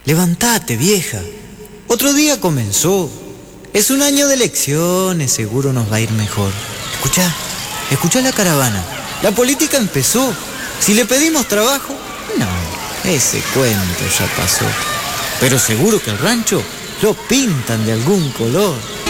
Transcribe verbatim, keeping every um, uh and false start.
Levantate, vieja. Otro día comenzó. Es un año de elecciones, seguro nos va a ir mejor. Escuchá, escuchá la caravana. La política empezó. Si le pedimos trabajo, no, ese cuento ya pasó. Pero seguro que el rancho lo pintan de algún color.